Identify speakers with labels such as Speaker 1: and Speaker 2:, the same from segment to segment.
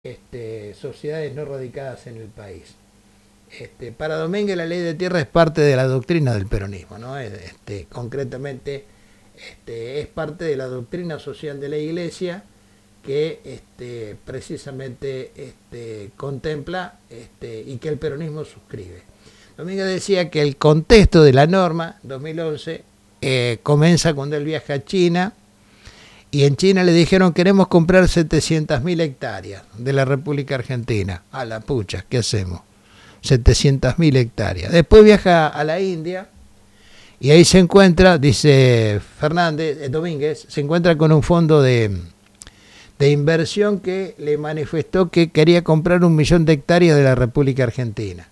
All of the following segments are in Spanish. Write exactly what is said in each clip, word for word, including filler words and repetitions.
Speaker 1: este, sociedades no radicadas en el país. Este, para Domínguez la ley de tierra es parte de la doctrina del peronismo, ¿no? Este, concretamente este, es parte de la doctrina social de la Iglesia que este, precisamente este, contempla este, y que el peronismo suscribe. Domínguez decía que el contexto de la norma dos mil once eh, comienza cuando él viaja a China, y en China le dijeron: queremos comprar setecientas mil hectáreas de la República Argentina. A la pucha, ¿qué hacemos? setecientas mil hectáreas. Después viaja a la India y ahí se encuentra, dice Fernández, eh, Domínguez, se encuentra con un fondo de, de inversión que le manifestó que quería comprar un millón de hectáreas de la República Argentina.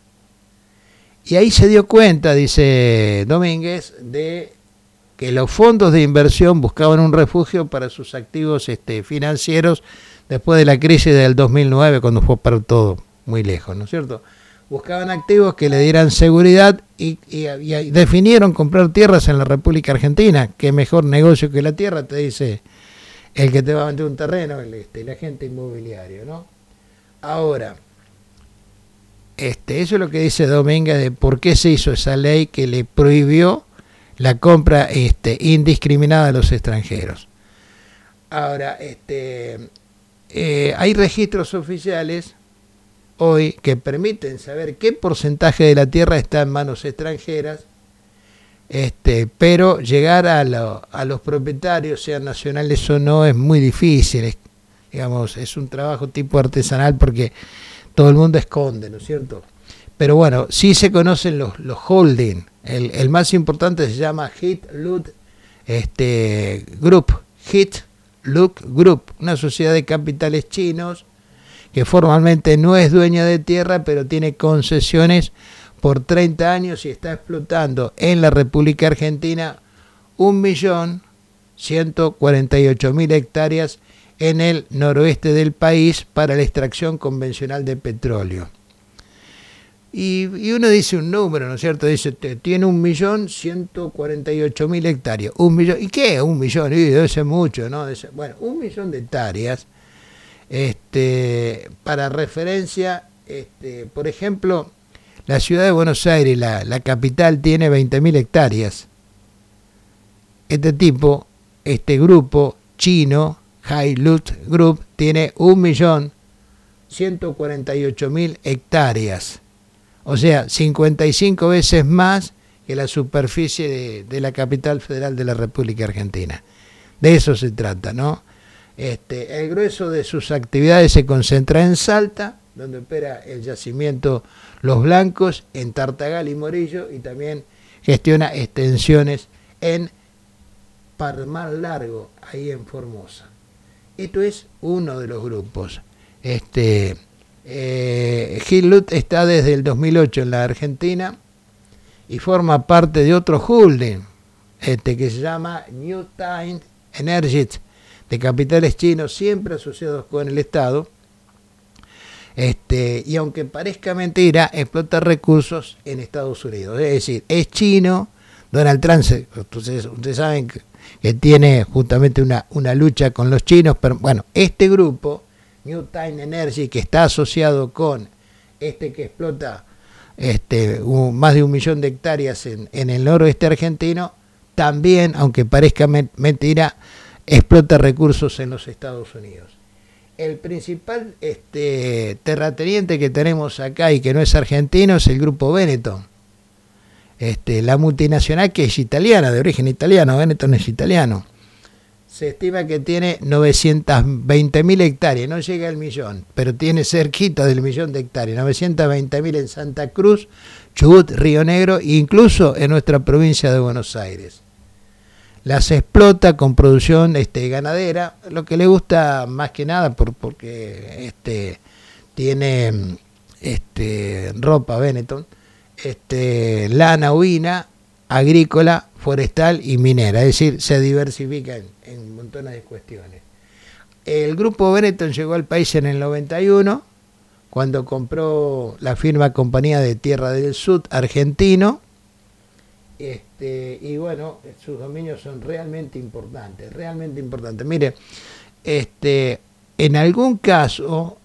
Speaker 1: Y ahí se dio cuenta, dice Domínguez, de que los fondos de inversión buscaban un refugio para sus activos este, financieros después de la crisis del dos mil nueve, cuando fue para todo muy lejos, ¿no es cierto? Buscaban activos que le dieran seguridad y, y, y definieron comprar tierras en la República Argentina. Qué mejor negocio que la tierra, te dice el que te va a vender un terreno, el, este, el agente inmobiliario, ¿no? Ahora, este, eso es lo que dice Domínguez de por qué se hizo esa ley que le prohibió la compra este, indiscriminada a los extranjeros. Ahora, este, eh, hay registros oficiales hoy que permiten saber qué porcentaje de la tierra está en manos extranjeras, este, pero llegar a, lo, a los propietarios, sean nacionales o no, es muy difícil. Es, digamos, es un trabajo tipo artesanal porque todo el mundo esconde, ¿no es cierto? Pero bueno, sí se conocen los, los holding. El, el más importante se llama Hit Lut este, Group, Hit Lut Group, una sociedad de capitales chinos que formalmente no es dueña de tierra, pero tiene concesiones por treinta años y está explotando en la República Argentina un millón ciento cuarenta y ocho mil hectáreas en el noroeste del país para la extracción convencional de petróleo. Y, y uno dice un número, ¿no es cierto? Dice, tiene un millón ciento cuarenta y ocho mil hectáreas. Un millón, ¿y qué? Un millón, y debe ser mucho, ¿no? Bueno, un millón de hectáreas. Este, para referencia, este, por ejemplo, la ciudad de Buenos Aires, la, la capital, tiene veinte mil hectáreas. Este tipo, este grupo chino, Hailut Group, tiene un millón ciento cuarenta y ocho mil hectáreas. O sea, cincuenta y cinco veces más que la superficie de, de la capital federal de la República Argentina. De eso se trata, ¿no? Este, el grueso de sus actividades se concentra en Salta, donde opera el yacimiento Los Blancos, en Tartagal y Morillo, y también gestiona extensiones en Palmar Largo, ahí en Formosa. Esto es uno de los grupos. Este, eh, Hit está desde el dos mil ocho en la Argentina y forma parte de otro holding este, que se llama New Time Energy, de capitales chinos, siempre asociados con el Estado, este, y aunque parezca mentira, explota recursos en Estados Unidos. Es decir, es chino. Donald Trump, ustedes, ustedes saben que, que tiene justamente una, una lucha con los chinos, pero bueno, este grupo, New Time Energy, que está asociado con este que explota este, un, más de un millón de hectáreas en, en el noroeste argentino, también, aunque parezca mentira, explota recursos en los Estados Unidos. El principal este, terrateniente que tenemos acá y que no es argentino es el grupo Benetton. Este, la multinacional que es italiana, de origen italiano, Benetton es italiano. Se estima que tiene novecientas veinte mil hectáreas, no llega al millón, pero tiene cerquita del millón de hectáreas, novecientas veinte mil en Santa Cruz, Chubut, Río Negro e incluso en nuestra provincia de Buenos Aires. Las explota con producción este, ganadera, lo que le gusta más que nada por, porque este, tiene este, ropa Benetton, este, lana ovina, agrícola, forestal y minera, es decir, se diversifica en, en montones de cuestiones. El grupo Benetton llegó al país en el noventa y uno, cuando compró la firma Compañía de Tierra del Sur argentino. Este, y bueno, sus dominios son realmente importantes, realmente importantes. Mire, este, en algún caso, este,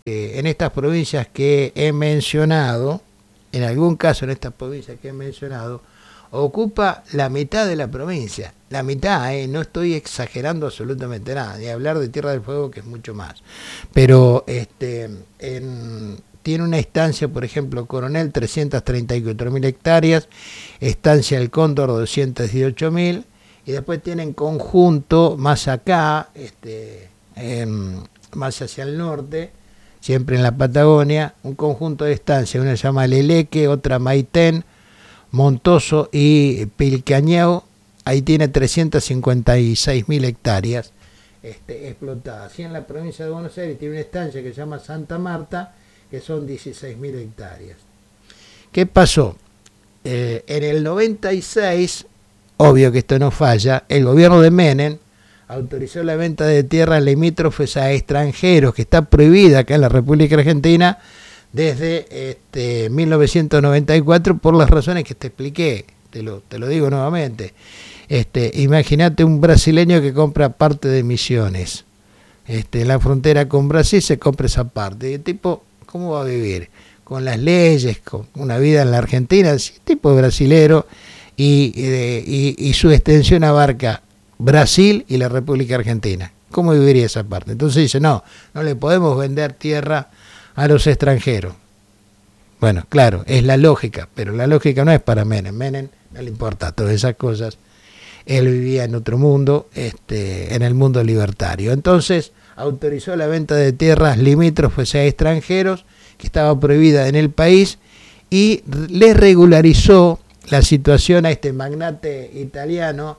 Speaker 1: eh, en estas provincias que he mencionado, en algún caso en estas provincias que he mencionado, ocupa la mitad de la provincia, la mitad, eh, no estoy exagerando absolutamente nada, ni hablar de Tierra del Fuego, que es mucho más, pero este, en, tiene una estancia, por ejemplo, Coronel, trescientas treinta y cuatro mil hectáreas, estancia El Cóndor, doscientos dieciocho mil, y después tienen conjunto más acá, este, en, más hacia el norte, siempre en la Patagonia, un conjunto de estancias, una se llama Leleque, otra Maitén, Montoso y Pilcañeo, ahí tiene trescientas cincuenta y seis mil hectáreas este, explotadas. Y en la provincia de Buenos Aires tiene una estancia que se llama Santa Marta, que son dieciséis mil hectáreas. ¿Qué pasó? Eh, en el noventa y seis, obvio que esto no falla, el gobierno de Menem autorizó la venta de tierras limítrofes a extranjeros, que está prohibida acá en la República Argentina, desde este, mil novecientos noventa y cuatro, por las razones que te expliqué, te lo, te lo digo nuevamente. Este, imagínate un brasileño que compra parte de Misiones, este, en la frontera con Brasil se compra esa parte, y el tipo, ¿cómo va a vivir? Con las leyes, con una vida en la Argentina, ese tipo de brasilero, y, y, y su extensión abarca Brasil y la República Argentina. ¿Cómo viviría esa parte? Entonces dice, no, no le podemos vender tierra a los extranjeros. Bueno, claro, es la lógica, pero la lógica no es para Menem. Menem no le importa todas esas cosas. Él vivía en otro mundo, este, en el mundo libertario. Entonces autorizó la venta de tierras limítrofes a extranjeros, que estaba prohibida en el país, y le regularizó la situación a este magnate italiano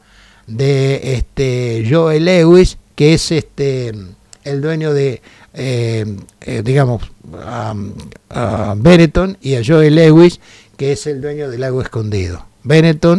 Speaker 1: de este Joe Lewis, que es este el dueño de Eh, eh, digamos a, a Benetton, y a Joe Lewis, que es el dueño del Lago Escondido. Benetton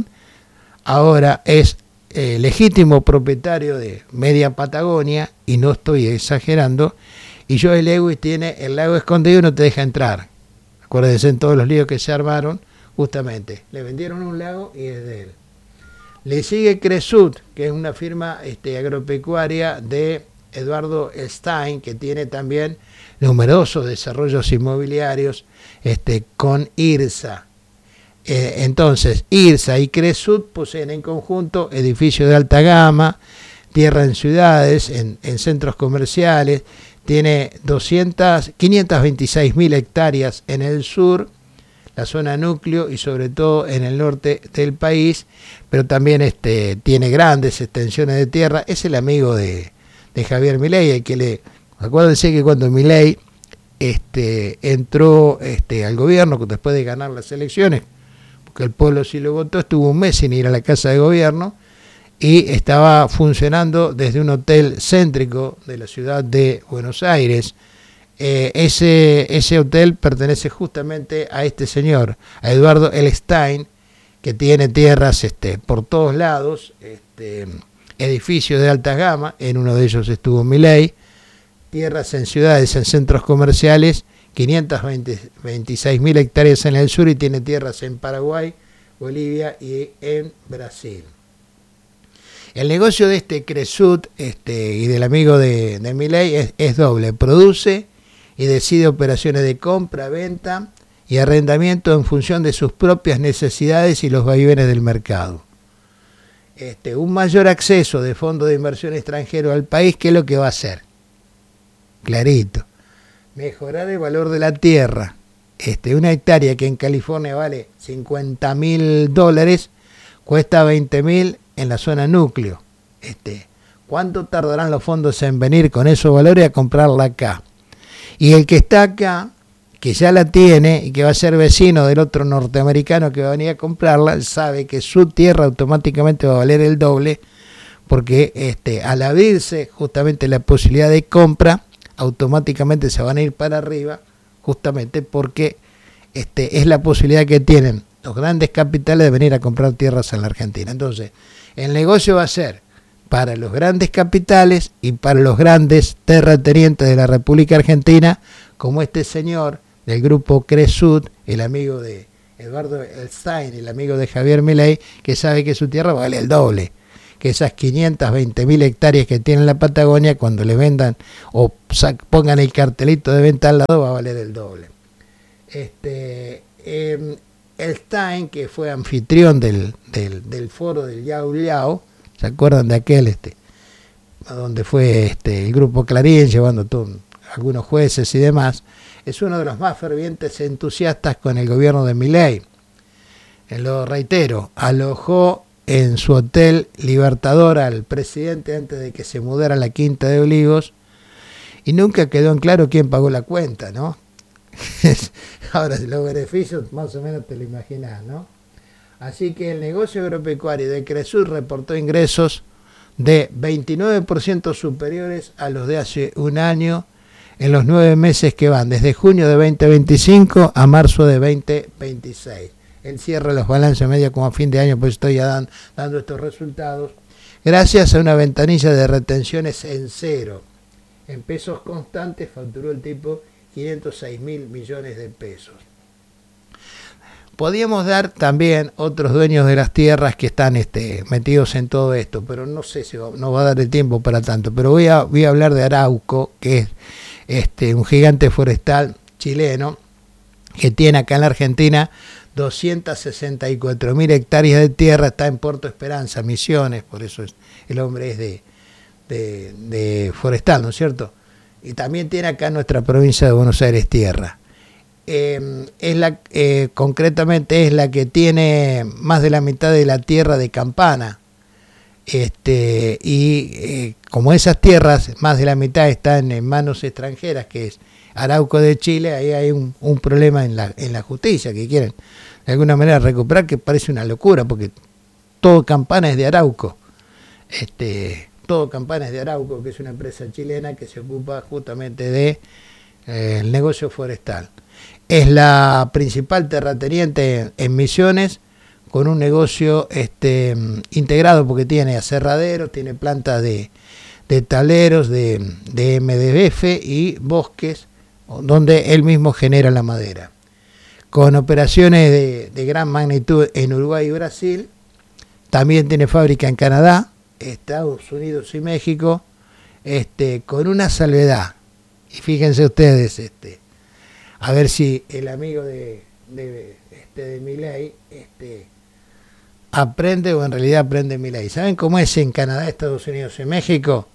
Speaker 1: ahora es eh, legítimo propietario de media Patagonia, y no estoy exagerando, y Joe Lewis tiene el Lago Escondido y no te deja entrar. Acuérdense en todos los líos que se armaron, justamente le vendieron un lago y es de él. Le sigue Cresut, que es una firma este, agropecuaria de Eduardo Stein, que tiene también numerosos desarrollos inmobiliarios este, con IRSA. Eh, entonces, IRSA y Cresut poseen en conjunto edificios de alta gama, tierra en ciudades, en, en centros comerciales, tiene doscientas, quinientas veintiséis mil hectáreas en el sur, la zona núcleo, y sobre todo en el norte del país, pero también este, tiene grandes extensiones de tierra. Es el amigo de de Javier Milei, el que le, acuérdense que cuando Milei este, entró este, al gobierno después de ganar las elecciones, porque el pueblo sí lo votó, estuvo un mes sin ir a la casa de gobierno, y estaba funcionando desde un hotel céntrico de la ciudad de Buenos Aires. Eh, ese, ese hotel pertenece justamente a este señor, a Eduardo Stein, que tiene tierras este, por todos lados, este, edificios de alta gama, en uno de ellos estuvo Milei, tierras en ciudades, en centros comerciales, quinientas veintiséis mil hectáreas en el sur, y tiene tierras en Paraguay, Bolivia y en Brasil. El negocio de este Cresut este, y del amigo de, de Milei es, es doble: produce y decide operaciones de compra, venta y arrendamiento en función de sus propias necesidades y los vaivenes del mercado. Este, un mayor acceso de fondos de inversión extranjero al país, ¿qué es lo que va a hacer? Clarito, mejorar el valor de la tierra. Este, una hectárea que en California vale cincuenta mil dólares, cuesta veinte mil en la zona núcleo. Este, ¿cuánto tardarán los fondos en venir con esos valores a comprarla acá? Y el que está acá, que ya la tiene y que va a ser vecino del otro norteamericano que va a venir a comprarla, sabe que su tierra automáticamente va a valer el doble, porque este, al abrirse justamente la posibilidad de compra, automáticamente se van a ir para arriba, justamente porque este, es la posibilidad que tienen los grandes capitales de venir a comprar tierras en la Argentina. Entonces, el negocio va a ser para los grandes capitales y para los grandes terratenientes de la República Argentina, como este señor del grupo Cresut, el amigo de Eduardo Stein, el amigo de Javier Milei, que sabe que su tierra vale el doble. que esas quinientas veinte mil hectáreas que tiene la Patagonia, cuando le vendan o pongan el cartelito de venta al lado, va a valer el doble. Este, eh, el Stein, que fue anfitrión del, del, del foro del Yao Yao, ¿se acuerdan de aquel? Este, donde fue este, el grupo Clarín llevando todo, algunos jueces y demás, es uno de los más fervientes entusiastas con el gobierno de Milei. Lo reitero, alojó en su hotel Libertador al presidente antes de que se mudara a la Quinta de Olivos y nunca quedó en claro quién pagó la cuenta, ¿no? Ahora, los beneficios más o menos te lo imaginas, ¿no? Así que el negocio agropecuario de Cresur reportó ingresos de veintinueve por ciento superiores a los de hace un año en los nueve meses que van, desde junio de veinte veinticinco a marzo de veinte veintiséis. Él cierra los balances medio como a fin de año, pues estoy ya dan, dando estos resultados, gracias a una ventanilla de retenciones en cero. En pesos constantes facturó el tipo quinientos seis mil millones de pesos. Podíamos dar también otros dueños de las tierras que están este, metidos en todo esto, pero no sé si va, no va a dar el tiempo para tanto. Pero voy a, voy a hablar de Arauco, que es este, un gigante forestal chileno que tiene acá en la Argentina doscientas sesenta y cuatro mil hectáreas de tierra, está en Puerto Esperanza, Misiones, por eso es, el hombre es de, de, de forestal, ¿no es cierto? Y también tiene acá en nuestra provincia de Buenos Aires tierra. Eh, es la, eh, concretamente es la que tiene más de la mitad de la tierra de Campana. Este, y eh, como esas tierras, más de la mitad están en manos extranjeras, que es Arauco de Chile, ahí hay un, un problema en la, en la justicia, que quieren de alguna manera recuperar, que parece una locura, porque todo Campana es de Arauco. Este, todo Campana es de Arauco, que es una empresa chilena que se ocupa justamente de eh, el negocio forestal. Es la principal terrateniente en Misiones, con un negocio este, integrado, porque tiene aserraderos, tiene plantas de, de tableros, de, de M D F y bosques, donde él mismo genera la madera. Con operaciones de, de gran magnitud en Uruguay y Brasil, también tiene fábrica en Canadá, Estados Unidos y México, este, con una salvedad. Y fíjense ustedes, este, a ver si el amigo de, de, este, de Milei este, aprende o en realidad aprende Milei. ¿Saben cómo es en Canadá, Estados Unidos y México?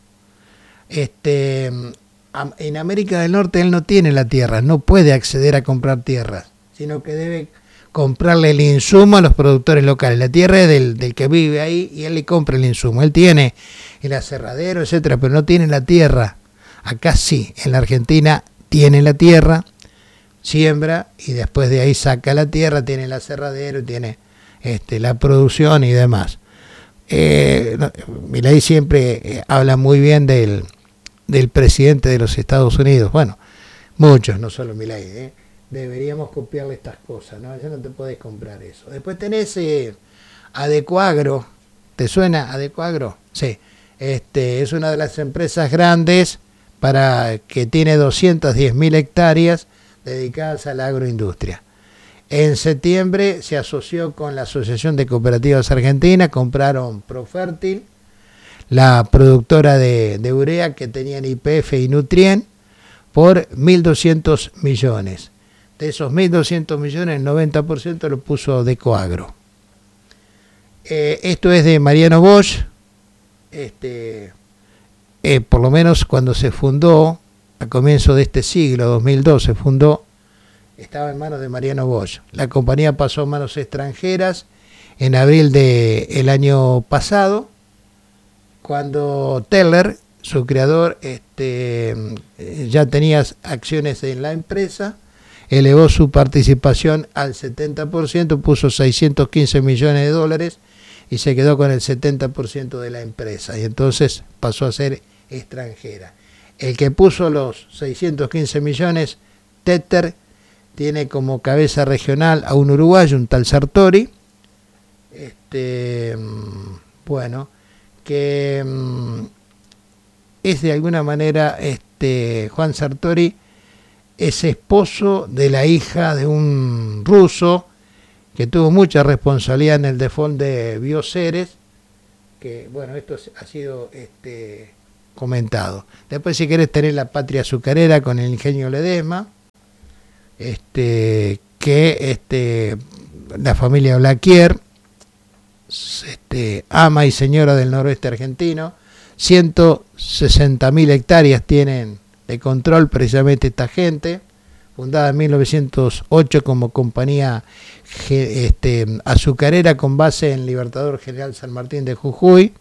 Speaker 1: Este, en América del Norte él no tiene la tierra, no puede acceder a comprar tierras, sino que debe comprarle el insumo a los productores locales. La tierra es del, del que vive ahí y él le compra el insumo. Él tiene el aserradero, etcétera, pero no tiene la tierra. Acá sí, en la Argentina tiene la tierra, siembra y después de ahí saca la tierra, tiene el aserradero, tiene este, la producción y demás. Eh, Milei siempre eh, habla muy bien del, del presidente de los Estados Unidos. Bueno, muchos, no solo Milei, ¿eh? Deberíamos copiarle estas cosas, ¿no? Ya no te podés comprar eso. Después tenés eh, Adecoagro. ¿Te suena Adecoagro? Sí. Este, es una de las empresas grandes para que tiene doscientas diez mil hectáreas dedicadas a la agroindustria. En septiembre se asoció con la Asociación de Cooperativas Argentinas, compraron Profértil, la productora de, de urea que tenían Y P F y Nutrien, por mil doscientos millones. De esos mil doscientos millones, el noventa por ciento lo puso Adecoagro. Eh, esto es de Mariano Bosch, este, eh, por lo menos cuando se fundó, a comienzo de este siglo, dos mil dos, se fundó, estaba en manos de Mariano Bosch. La compañía pasó a manos extranjeras en abril del año pasado, cuando Teller, su creador, este, ya tenía acciones en la empresa, elevó su participación al setenta por ciento, puso seiscientos quince millones de dólares y se quedó con el setenta por ciento de la empresa, y entonces pasó a ser extranjera. El que puso los seiscientos quince millones, Tetter, tiene como cabeza regional a un uruguayo, un tal Sartori, este, bueno, que es de alguna manera, este, Juan Sartori es esposo de la hija de un ruso que tuvo mucha responsabilidad en el default de Bioceres, que, bueno, esto ha sido este, comentado. Después, si querés, tener la Patria Azucarera con el ingenio Ledesma, este, que este, la familia Blaquier, este, ama y señora del noroeste argentino, ciento sesenta mil hectáreas tienen de control precisamente esta gente, fundada en mil novecientos ocho como compañía este, azucarera con base en Libertador General San Martín de Jujuy,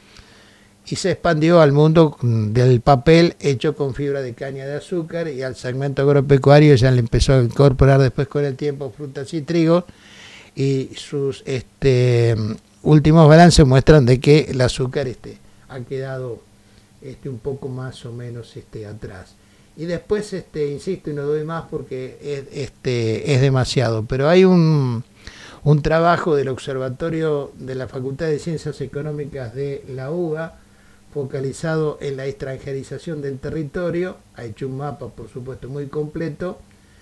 Speaker 1: y se expandió al mundo del papel hecho con fibra de caña de azúcar, y al segmento agropecuario ya le empezó a incorporar después con el tiempo frutas y trigos, y sus este, últimos balances muestran de que el azúcar este, ha quedado este, un poco más o menos este, atrás. Y después, este, insisto, y no doy más porque es, este, es demasiado, pero hay un, un trabajo del Observatorio de la Facultad de Ciencias Económicas de la U B A, focalizado en la extranjerización del territorio. Ha hecho un mapa, por supuesto, muy completo,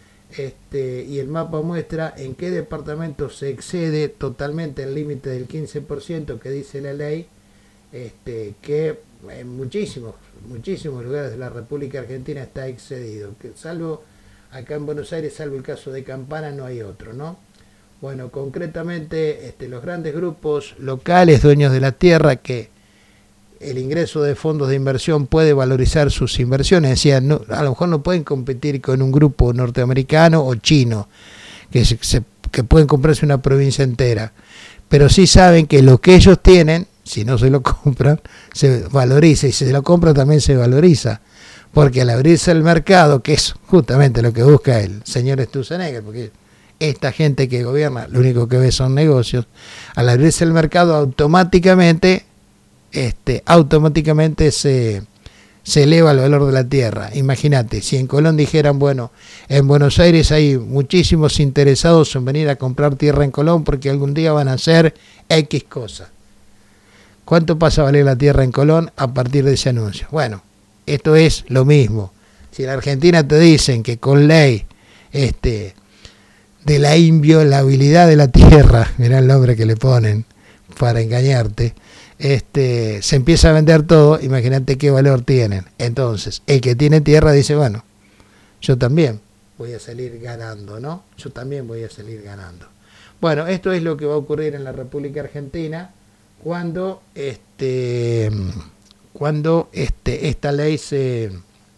Speaker 1: este, y el mapa muestra en qué departamentos se excede totalmente el límite del quince por ciento que dice la ley, este, que en muchísimos, muchísimos lugares de la República Argentina está excedido, que salvo acá en Buenos Aires, salvo el caso de Campana, no hay otro, ¿no? Bueno, concretamente este, los grandes grupos locales, dueños de la tierra, que el ingreso de fondos de inversión puede valorizar sus inversiones, decía, no, a lo mejor no pueden competir con un grupo norteamericano o chino, que, se, se, que pueden comprarse una provincia entera, pero sí saben que lo que ellos tienen, si no se lo compran, se valoriza, y si se lo compran también se valoriza, porque al abrirse el mercado, que es justamente lo que busca el señor Sturzenegger, porque esta gente que gobierna lo único que ve son negocios, al abrirse el mercado automáticamente, este, automáticamente se, se eleva el valor de la tierra. Imagínate, si en Colón dijeran, bueno, en Buenos Aires hay muchísimos interesados en venir a comprar tierra en Colón porque algún día van a hacer X cosas. ¿Cuánto pasa a valer la tierra en Colón a partir de ese anuncio? Bueno, esto es lo mismo. Si en Argentina te dicen que con ley este, de la inviolabilidad de la tierra, mirá el nombre que le ponen para engañarte, este, se empieza a vender todo, imagínate qué valor tienen. Entonces, el que tiene tierra dice, bueno, yo también voy a salir ganando, ¿no? Yo también voy a salir ganando. Bueno, esto es lo que va a ocurrir en la República Argentina cuando este cuando este esta ley se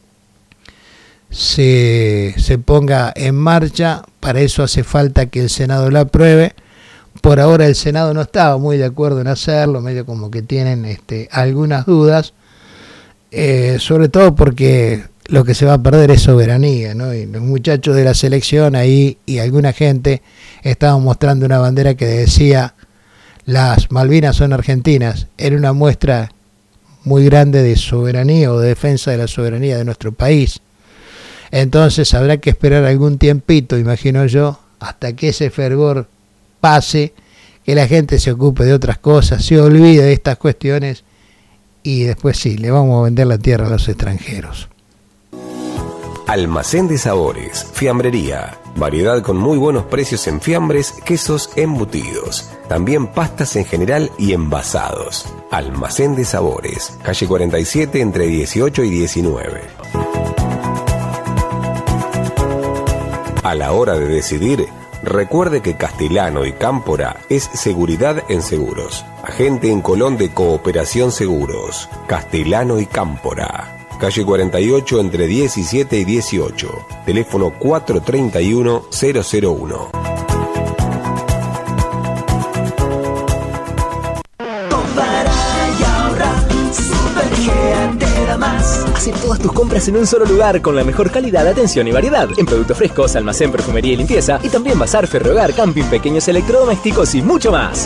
Speaker 1: se se ponga en marcha. Para eso hace falta que el Senado la apruebe. Por ahora el Senado no estaba muy de acuerdo en hacerlo, medio como que tienen este algunas dudas, eh, sobre todo porque lo que se va a perder es soberanía, ¿no? Y los muchachos de la selección ahí y alguna gente estaban mostrando una bandera que decía las Malvinas son argentinas. Era una muestra muy grande de soberanía o de defensa de la soberanía de nuestro país. Entonces habrá que esperar algún tiempito, imagino yo, hasta que ese fervor pase, que la gente se ocupe de otras cosas, se olvide de estas cuestiones, y después sí, le vamos a vender la tierra a los extranjeros.
Speaker 2: Almacén de Sabores, fiambrería, variedad con muy buenos precios en fiambres, quesos, embutidos, también pastas en general y envasados. Almacén de Sabores, calle cuarenta y siete entre dieciocho y diecinueve. A la hora de decidir, recuerde que Castellano y Cámpora es seguridad en seguros. Agente en Colón de Cooperación Seguros. Castellano y Cámpora. Calle cuarenta y ocho entre diecisiete y dieciocho. Teléfono cuatro treinta y uno cero cero uno.
Speaker 3: Hace todas tus compras en un solo lugar con la mejor calidad, atención y variedad. En productos frescos, almacén, perfumería y limpieza. Y también bazar, ferrohogar, camping, pequeños electrodomésticos y mucho más.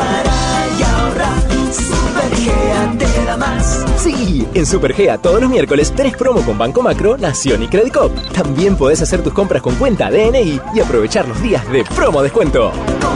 Speaker 3: Sí, en Supergea todos los miércoles tenés promo con Banco Macro, Nación y Credicop. También podés hacer tus compras con cuenta D N I y aprovechar los días de promo descuento.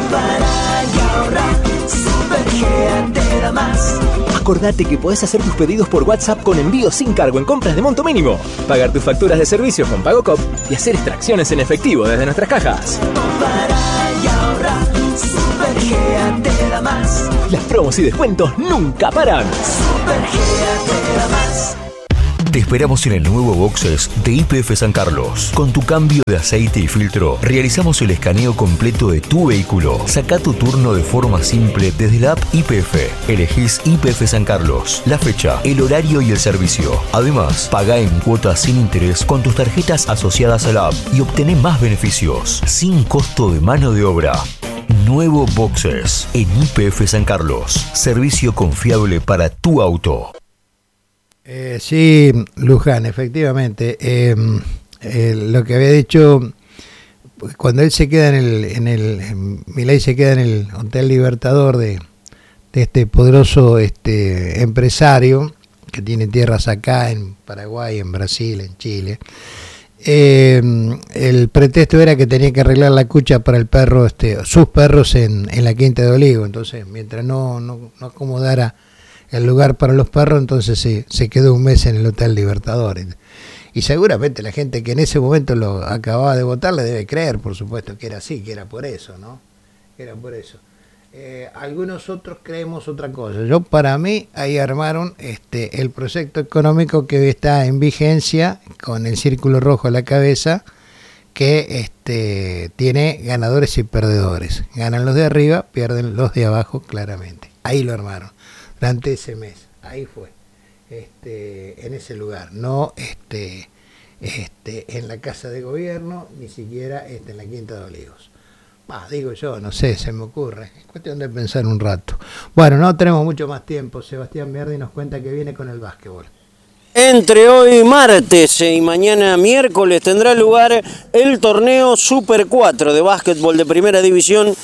Speaker 3: Acordate que podés hacer tus pedidos por WhatsApp con envío sin cargo en compras de monto mínimo, pagar tus facturas de servicios con PagoCop y hacer extracciones en efectivo desde nuestras cajas. Supergea te da más. Las promos y descuentos nunca paran. Supergea te da más.
Speaker 4: Te esperamos en el nuevo Boxes de Y P F San Carlos. Con tu cambio de aceite y filtro, realizamos el escaneo completo de tu vehículo. Saca tu turno de forma simple desde la app Y P F. Elegís Y P F San Carlos, la fecha, el horario y el servicio. Además, paga en cuotas sin interés con tus tarjetas asociadas a la app y obtené más beneficios, sin costo de mano de obra. Nuevo Boxes en Y P F San Carlos. Servicio confiable para tu auto.
Speaker 1: Eh, sí, Luján, efectivamente. Eh, eh, lo que había dicho, cuando él se queda en el, en el, Milei se queda en el Hotel Libertador de, de este poderoso este empresario que tiene tierras acá en Paraguay, en Brasil, en Chile. Eh, el pretexto era que tenía que arreglar la cucha para el perro, este, sus perros en, en la Quinta de Olivo. Entonces, mientras no, no, no acomodara el lugar para los perros, entonces se, se quedó un mes en el Hotel Libertadores. Y seguramente la gente que en ese momento lo acababa de votar le debe creer, por supuesto, que era así, que era por eso, ¿no? Que era por eso. Eh, algunos otros creemos otra cosa. Yo, para mí, ahí armaron este el proyecto económico que está en vigencia, con el círculo rojo a la cabeza, que este tiene ganadores y perdedores. Ganan los de arriba, pierden los de abajo, claramente. Ahí lo armaron. Durante ese mes, ahí fue, este, en ese lugar, no este, este, en la Casa de Gobierno, ni siquiera este, en la Quinta de Olivos. Ah, digo yo, no sé, se me ocurre, es cuestión de pensar un rato. Bueno, no tenemos mucho más tiempo. Sebastián Verdi nos cuenta que viene con el básquetbol.
Speaker 5: Entre hoy martes y mañana miércoles tendrá lugar el torneo Super cuatro de básquetbol de primera división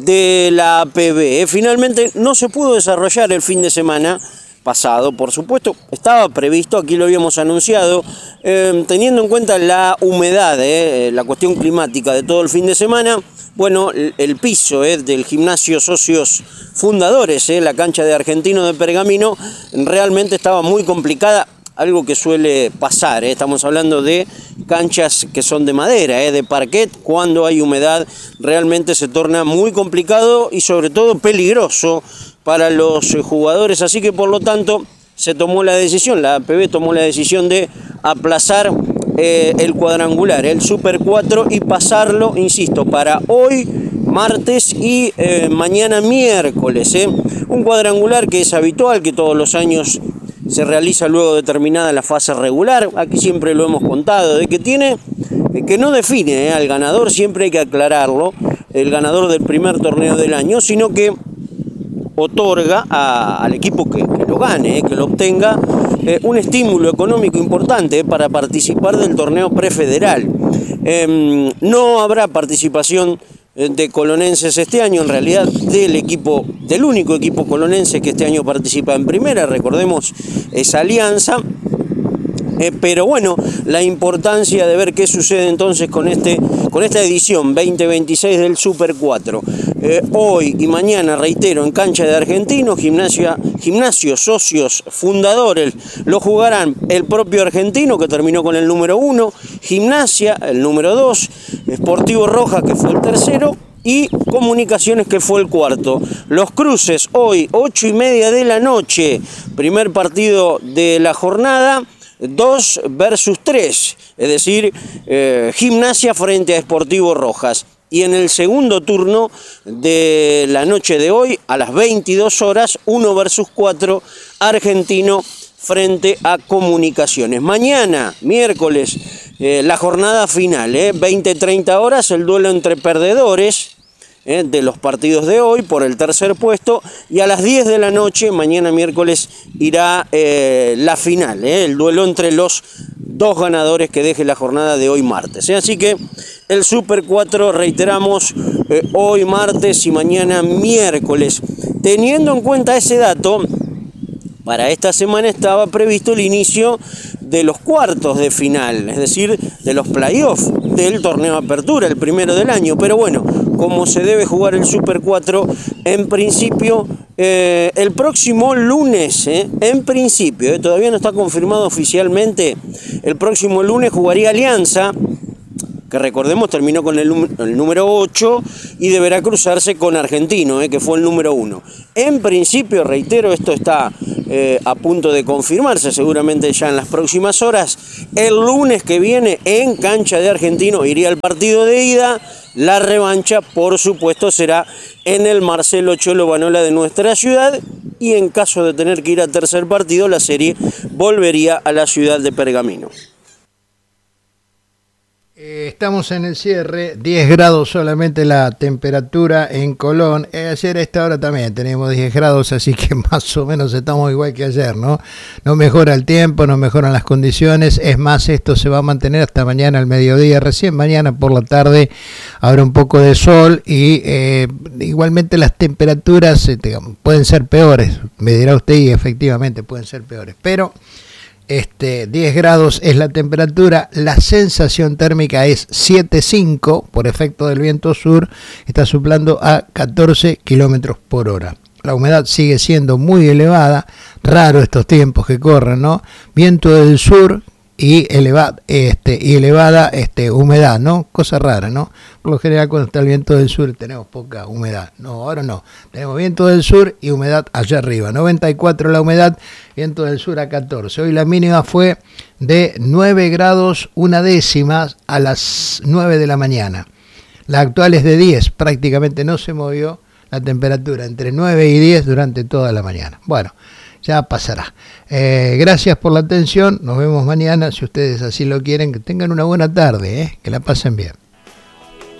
Speaker 5: de la A P B. Finalmente no se pudo desarrollar el fin de semana pasado, por supuesto, estaba previsto, aquí lo habíamos anunciado, eh, teniendo en cuenta la humedad, eh, la cuestión climática de todo el fin de semana. Bueno, el, el piso eh, del gimnasio Socios Fundadores, eh, la cancha de Argentino de Pergamino, realmente estaba muy complicada. Algo que suele pasar, ¿eh? Estamos hablando de canchas que son de madera, ¿eh? de parquet. Cuando hay humedad realmente se torna muy complicado y sobre todo peligroso para los jugadores. Así que por lo tanto se tomó la decisión, la A P B tomó la decisión de aplazar eh, el cuadrangular, el Super cuatro, y pasarlo, insisto, para hoy martes y eh, mañana miércoles. ¿eh? Un cuadrangular que es habitual, que todos los años se realiza luego de terminada la fase regular. Aquí siempre lo hemos contado, de que tiene, que no define eh, al ganador, siempre hay que aclararlo, el ganador del primer torneo del año, sino que otorga a, al equipo que, que lo gane, eh, que lo obtenga, eh, un estímulo económico importante eh, para participar del torneo prefederal. Eh, no habrá participación de colonenses este año, en realidad del equipo, del único equipo colonense que este año participa en primera, recordemos, es Alianza. Eh, pero bueno, la importancia de ver qué sucede entonces con, este, con esta edición veinte veintiséis del Super cuatro. Eh, hoy y mañana, reitero, en cancha de Argentino, gimnasia, gimnasio Socios Fundadores, lo jugarán el propio Argentino, que terminó con el número uno, Gimnasia, el número dos, Sportivo Rojas, que fue el tercero, y Comunicaciones, que fue el cuarto. Los cruces hoy, ocho y media de la noche, primer partido de la jornada, dos versus tres, es decir, eh, Gimnasia frente a Sportivo Rojas. Y en el segundo turno de la noche de hoy, a las veintidós horas, uno versus cuatro, Argentino frente a Comunicaciones. Mañana, miércoles, eh, la jornada final, eh, veinte treinta horas, el duelo entre perdedores eh, de los partidos de hoy por el tercer puesto, y a las diez de la noche, mañana miércoles, irá eh, la final, eh, el duelo entre los dos ganadores que deje la jornada de hoy martes. ¿eh? Así que el Super cuatro, reiteramos, eh, hoy martes y mañana miércoles. Teniendo en cuenta ese dato, para esta semana estaba previsto el inicio de los cuartos de final, es decir, de los playoffs del torneo Apertura, el primero del año. Pero bueno, como se debe jugar el Super cuatro, en principio, eh, el próximo lunes, eh, en principio, eh, todavía no está confirmado oficialmente, el próximo lunes jugaría Alianza que recordemos terminó con el, el número ocho y deberá cruzarse con Argentino, eh, que fue el número uno. En principio, reitero, esto está eh, a punto de confirmarse, seguramente ya en las próximas horas. El lunes que viene, en cancha de Argentino, iría el partido de ida. La revancha, por supuesto, será en el Marcelo Cholo Banola de nuestra ciudad, y en caso de tener que ir a tercer partido, la serie volvería a la ciudad de Pergamino.
Speaker 1: Estamos en el cierre, diez grados solamente la temperatura en Colón. Ayer a esta hora también tenemos diez grados, así que más o menos estamos igual que ayer, ¿no? No mejora el tiempo, no mejoran las condiciones. Es más, esto se va a mantener hasta mañana al mediodía. Recién mañana por la tarde habrá un poco de sol y eh, igualmente las temperaturas eh, digamos, pueden ser peores. Me dirá usted, y efectivamente pueden ser peores, pero... Este, diez grados es la temperatura, la sensación térmica es siete coma cinco por efecto del viento sur, está soplando a catorce kilómetros por hora. La humedad sigue siendo muy elevada, raro estos tiempos que corren, ¿no? Viento del sur y elevada, este, y elevada este, humedad, ¿no? Cosa rara, ¿no? Por lo general cuando está el viento del sur tenemos poca humedad. No, ahora no. Tenemos viento del sur y humedad allá arriba. noventa y cuatro la humedad, viento del sur a catorce. Hoy la mínima fue de nueve grados una décima a las nueve de la mañana. La actual es de diez, prácticamente no se movió la temperatura entre nueve y diez durante toda la mañana. Bueno, ya pasará. Eh, gracias por la atención, nos vemos mañana, si ustedes así lo quieren, que tengan una buena tarde, ¿eh? Que la pasen bien.